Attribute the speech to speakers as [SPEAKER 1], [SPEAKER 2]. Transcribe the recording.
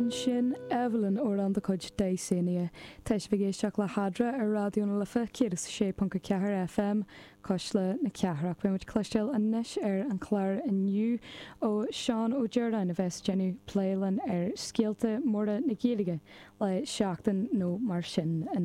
[SPEAKER 1] an sin Evelyn ó an chud déisíine. Teis bhgéisteach le hadra ar radioúna lifa céras 6.4 FM cos le na ceathraach bhfuid cloisteil a neis ar an chláir aniu ó Seán ó Gerdain a bheits genú pléilan ar scialta mórda na Gaeilge le seachtain nó mar sin